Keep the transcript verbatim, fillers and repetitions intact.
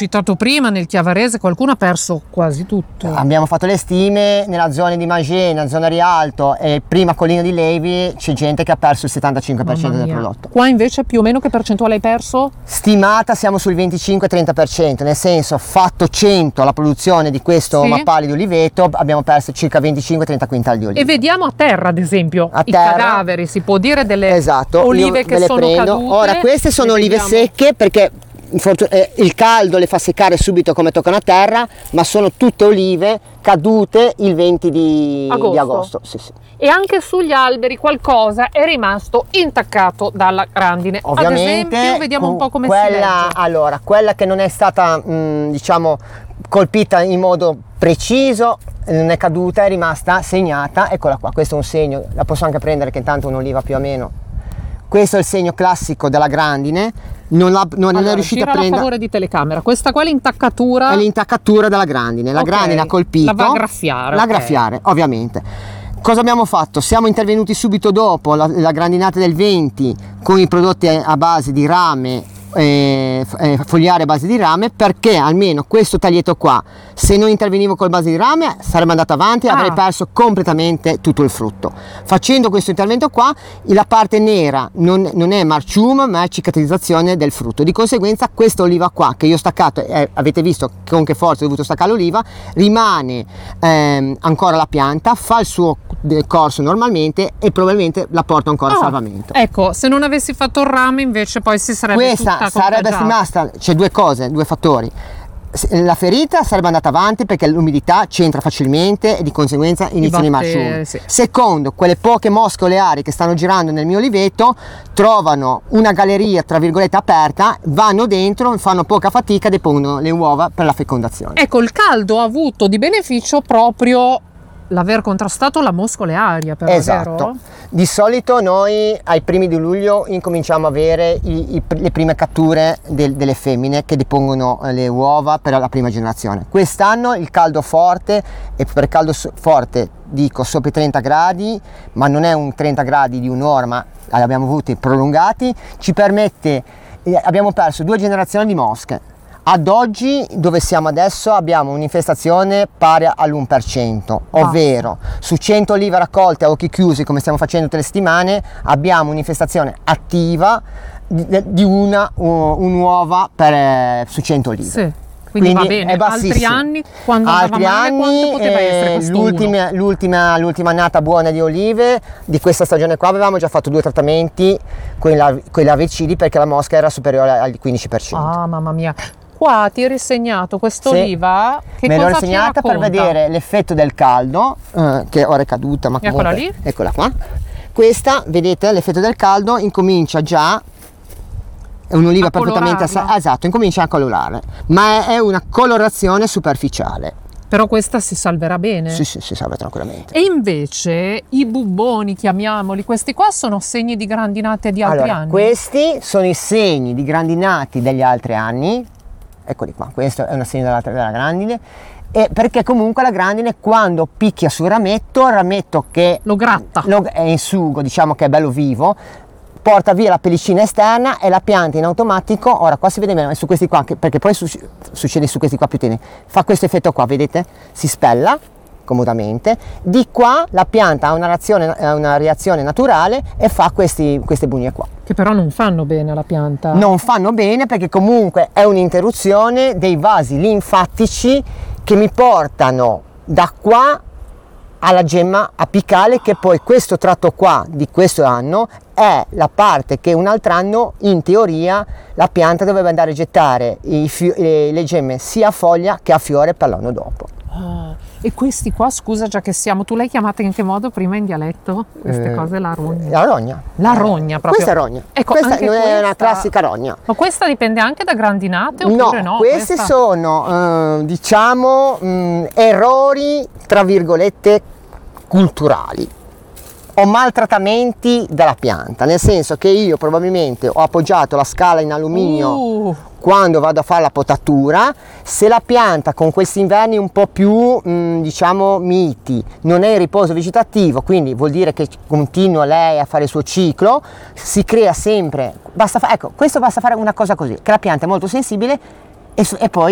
citato prima, nel Chiavarese qualcuno ha perso quasi tutto. Abbiamo fatto le stime nella zona di Magé, nella zona Rialto e prima Collina di Levi c'è gente che ha perso il settantacinque per cento del prodotto. Qua invece più o meno che percentuale hai perso? Stimata siamo sul venticinque trenta per cento, nel senso fatto cento la produzione di questo sì. mappale di oliveto abbiamo perso circa venticinque trenta quintali di olive. E vediamo a terra ad esempio a i terra, cadaveri, si può dire, delle esatto, olive io che ve le sono prendo. cadute. Ora queste sono olive vediamo. secche perché il caldo le fa seccare subito come toccano a terra, ma sono tutte olive cadute il venti di agosto, di agosto. Sì, sì. E anche sugli alberi qualcosa è rimasto intaccato dalla grandine. Ovviamente, ad esempio vediamo un po' come quella, si legge. Allora, quella che non è stata mh, diciamo colpita in modo preciso, non è caduta, è rimasta segnata, eccola qua, questo è un segno, la posso anche prendere che intanto è un'oliva più o meno. Questo è il segno classico della grandine, non, la, non allora, è riuscita a prendere. A favore di telecamera, questa qua è l'intaccatura. È l'intaccatura della grandine, la okay. grandine ha colpito. La va a graffiare. La okay. graffiare, ovviamente. Cosa abbiamo fatto? Siamo intervenuti subito dopo la, la grandinata del venti con i prodotti a base di rame, eh, fogliare a base di rame, perché almeno questo taglietto qua, se non intervenivo col base di rame sarebbe andato avanti e ah. avrei perso completamente tutto il frutto. Facendo questo intervento qua la parte nera non, non è marciume ma è cicatrizzazione del frutto, di conseguenza questa oliva qua che io ho staccato, eh, avete visto con che forza ho dovuto staccare l'oliva, rimane ehm, ancora la pianta, fa il suo corso normalmente e probabilmente la porto ancora oh, a salvamento. Ecco, se non avessi fatto il rame invece poi si sarebbe questa tutta sarebbe rimasta, c'è due cose, due fattori. La ferita sarebbe andata avanti perché l'umidità c'entra facilmente e di conseguenza iniziano i marciumi. Sì. Secondo, quelle poche mosche oleari che stanno girando nel mio oliveto trovano una galleria tra virgolette aperta, vanno dentro, fanno poca fatica, depongono le uova per la fecondazione. Ecco, il caldo ha avuto di beneficio proprio l'aver contrastato la mosca olearia, però, esatto. Vero? Di solito noi ai primi di luglio incominciamo a avere i, i, le prime catture del, delle femmine che depongono le uova per la prima generazione. Quest'anno il caldo forte, e per caldo forte dico sopra i trenta gradi, ma non è un trenta gradi di un'ora, ma li abbiamo avuti prolungati, ci permette, eh, abbiamo perso due generazioni di mosche. Ad oggi, dove siamo adesso, abbiamo un'infestazione pari all'uno per cento, ovvero su cento olive raccolte a occhi chiusi, come stiamo facendo tutte le settimane, abbiamo un'infestazione attiva di, di una un'uova per, eh, su cento olive. Sì. Quindi, Quindi va bene. è bassissimo. Altri anni, quando Altri andava male, anni, quanto poteva eh, essere questo l'ultima, l'ultima, l'ultima annata buona di olive di questa stagione qua avevamo già fatto due trattamenti con i larvicidi perché la mosca era superiore al quindici per cento. Ah, mamma mia. Qua ti eri segnato quest'oliva, sì, che me cosa l'ho segnata per vedere l'effetto del caldo, eh, che ora è caduta, ma comunque, eccola lì, eccola qua. Questa, vedete, l'effetto del caldo incomincia già, è un'oliva perfettamente assa- esatto, incomincia a colorare, ma è, è una colorazione superficiale. Però questa si salverà bene. Sì, sì, si salva tranquillamente. E invece i bubboni, chiamiamoli, questi qua sono segni di grandinate di altri allora, anni? Questi sono i segni di grandinati degli altri anni. Eccoli qua, questo è un segno della, della grandine, e perché comunque la grandine quando picchia sul rametto, il rametto che lo gratta, lo, è in sugo, diciamo che è bello vivo, porta via la pellicina esterna e la pianta in automatico, ora qua si vede meno, su questi qua, perché poi su, succede su questi qua più teneri, fa questo effetto qua, vedete? Si spella comodamente, di qua la pianta ha una reazione, una reazione naturale e fa questi, queste bugne qua. Che però non fanno bene alla pianta. Non fanno bene perché comunque è un'interruzione dei vasi linfatici che mi portano da qua alla gemma apicale, che poi questo tratto qua di questo anno è la parte che un altro anno in teoria la pianta doveva andare a gettare i fi- le gemme sia a foglia che a fiore per l'anno dopo. Ah, e questi qua, scusa, già che siamo, tu l'hai chiamata in che modo prima in dialetto? Queste eh, cose, la rogna. La rogna. La rogna proprio. Questa è rogna. Ecco, questa anche non è questa... una classica rogna. Ma questa dipende anche da grandinate oppure no? No, questi questa... sono eh, diciamo mh, errori tra virgolette culturali o maltrattamenti della pianta, nel senso che io probabilmente ho appoggiato la scala in alluminio uh. quando vado a fare la potatura. Se la pianta con questi inverni un po' più mh, diciamo miti non è in riposo vegetativo, quindi vuol dire che continua lei a fare il suo ciclo, si crea sempre, basta fa- ecco, questo basta fare una cosa così, che la pianta è molto sensibile e, e poi